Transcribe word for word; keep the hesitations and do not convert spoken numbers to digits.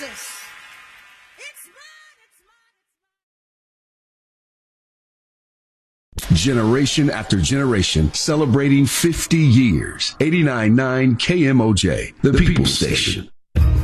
Jesus. It's mine, it's mine, it's mine. Generation after generation, celebrating fifty years. eighty-nine point nine K M O J, the, the People Station.